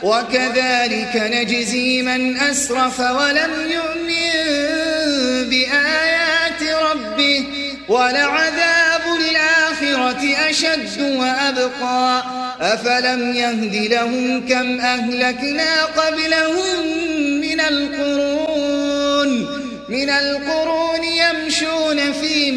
وكذلك نجزي من أسرف ولم يؤمن بآيات ربه ولعذاب الآخرة أشد وأبقى أفلم يهد لهم كم أهلكنا قبلهم من القرون